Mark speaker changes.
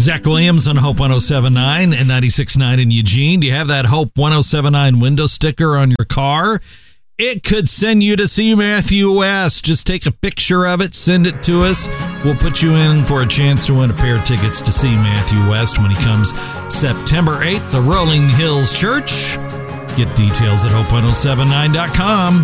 Speaker 1: Zach Williams on Hope 107.9 and 96.9 in Eugene. Do you have that Hope 107.9 window sticker on your car? It could send you to see Matthew West. Just take a picture of it, send it to us. We'll put you in for a chance to win a pair of tickets to see Matthew West when he comes September 8th, the Rolling Hills Church. Get details at hope1079.com.